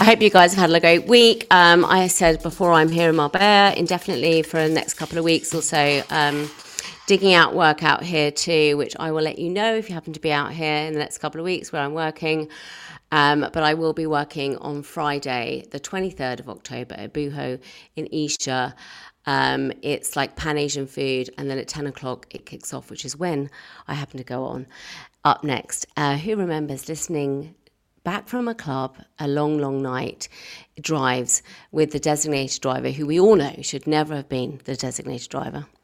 hope you guys have had a great week. I said before, I'm here in Marbella indefinitely for the next couple of weeks or so. Digging out work out here too, which I will let you know if you happen to be out here in the next couple of weeks where I'm working. But I will be working on Friday, the 23rd of October at Booho in Isha. It's like Pan-Asian food, and then at 10 o'clock it kicks off, which is when I happen to go on. Up next, who remembers listening back from a club, a long, long night, drives with the designated driver, who we all know should never have been the designated driver?